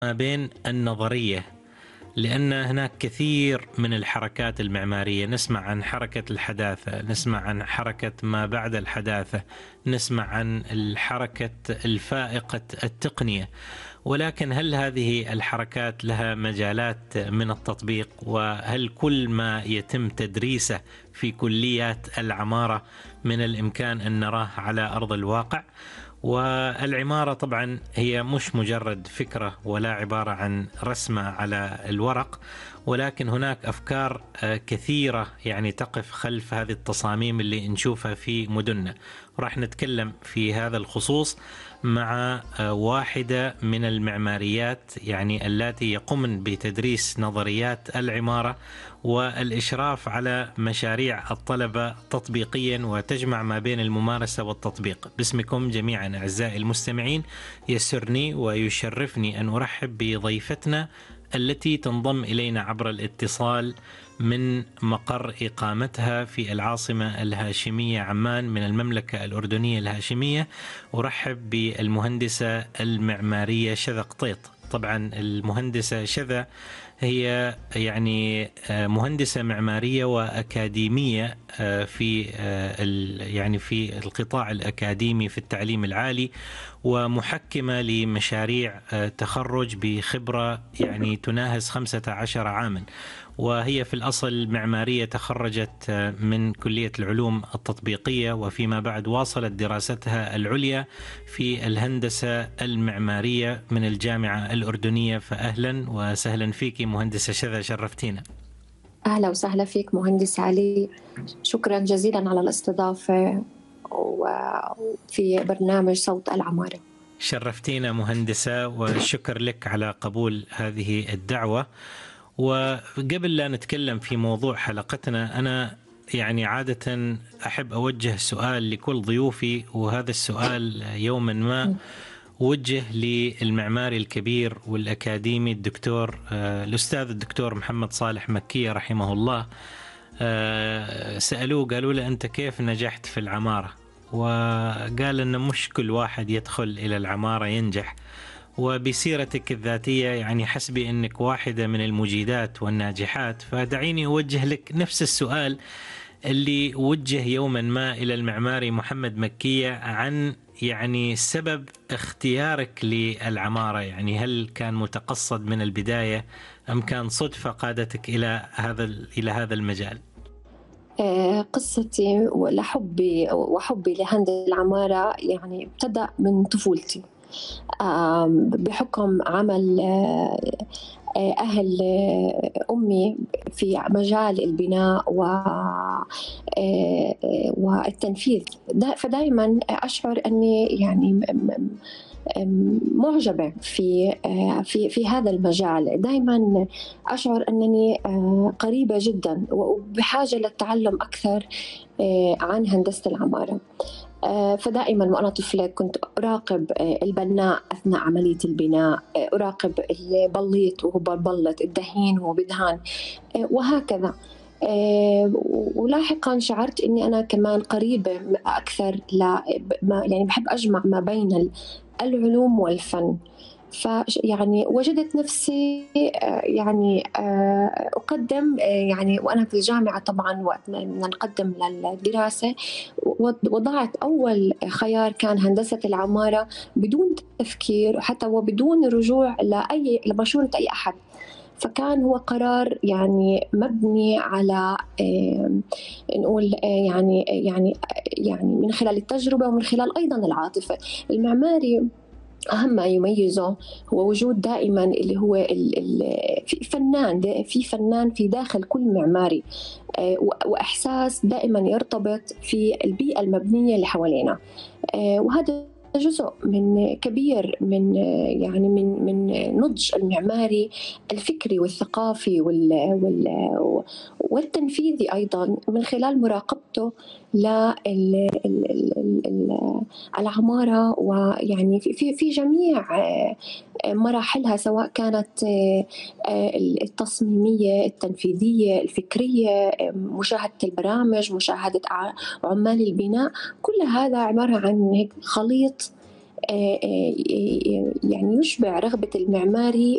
ما بين النظرية، لأن هناك كثير من الحركات المعمارية، نسمع عن حركة الحداثة، نسمع عن حركة ما بعد الحداثة، نسمع عن الحركة الفائقة التقنية، ولكن هل هذه الحركات لها مجالات من التطبيق؟ وهل كل ما يتم تدريسه في كليات العمارة من الإمكان أن نراه على أرض الواقع؟ والعمارة طبعا هي مش مجرد فكرة ولا عبارة عن رسمة على الورق، ولكن هناك أفكار كثيرة يعني تقف خلف هذه التصاميم اللي نشوفها في مدننا. راح نتكلم في هذا الخصوص مع واحدة من المعماريات يعني التي يقومن بتدريس نظريات العمارة والإشراف على مشاريع الطلبة تطبيقيا، وتجمع ما بين الممارسة والتطبيق. باسمكم جميعا أعزائي المستمعين، يسرني ويشرفني أن أرحب بضيفتنا التي تنضم إلينا عبر الاتصال من مقر إقامتها في العاصمة الهاشمية عمان من المملكة الأردنية الهاشمية. أرحب بالمهندسة المعمارية شذى قطيط. طبعا المهندسة شذى هي يعني مهندسة معمارية وأكاديمية في يعني في القطاع الأكاديمي في التعليم العالي، ومحكمة لمشاريع تخرج بخبرة يعني تناهز 15 عاما. وهي في الأصل معمارية، تخرجت من كلية العلوم التطبيقية، وفيما بعد واصلت دراستها العليا في الهندسة المعمارية من الجامعة الأردنية. فأهلا وسهلا فيك مهندسة شذى، شرفتينا. أهلا وسهلا فيك مهندس علي، شكرا جزيلا على الاستضافة وفي برنامج صوت العمارة. شرفتينا مهندسة، وشكر لك على قبول هذه الدعوة. وقبل لا نتكلم في موضوع حلقتنا، أنا يعني عادة أحب أوجه سؤال لكل ضيوفي، وهذا السؤال يوما ما وجه للمعماري الكبير والأكاديمي الدكتور الأستاذ الدكتور محمد صالح مكية رحمه الله. سألوه قالوا له أنت كيف نجحت في العمارة؟ وقال أن مش كل واحد يدخل إلى العمارة ينجح، وبسيرتك الذاتية يعني حسبي أنك واحدة من المجيدات والناجحات. فدعيني أوجه لك نفس السؤال اللي وجه يوما ما إلى المعماري محمد مكية عن يعني سبب اختيارك للعمارة. يعني هل كان متقصد من البداية أم كان صدفة قادتك إلى هذا المجال؟ قصتي وحبي لهندسة العمارة يعني ابتدأ من طفولتي، بحكم عمل أهل أمي في مجال البناء والتنفيذ. فدائما أشعر أني يعني معجبة في هذا المجال. دائما أشعر أنني قريبة جدا وبحاجة للتعلم أكثر عن هندسة العمارة. فدائما وأنا طفلة كنت أراقب البناء أثناء عملية البناء، أراقب البليط وهو ببلط، الدهين وهو بدهان، وهكذا. ولاحقا شعرت أني أنا كمان قريبة أكثر يعني بحب أجمع ما بين العلوم والفن. فيعني وجدت نفسي يعني أقدم يعني وأنا في الجامعة طبعا وقت بدنا نقدم للدراسة، وضعت أول خيار كان هندسة العمارة بدون تفكير حتى وبدون رجوع لمشورة أي أحد. فكان هو قرار يعني مبني على نقول يعني من خلال التجربة ومن خلال أيضا العاطفة. المعماري أهم ما يميزه هو وجود دائما اللي هو في فنان في داخل كل معماري، وإحساس دائما يرتبط في البيئة المبنية اللي حوالينا. وهذا جزء من كبير من يعني من نضج المعماري الفكري والثقافي والتنفيذي أيضا، من خلال مراقبته للعمارة ويعني في جميع مراحلها، سواء كانت التصميمية، التنفيذية، الفكرية، مشاهدة البرامج، مشاهدة عمال البناء. كل هذا عبارة عن خليط يعني يشبع رغبة المعماري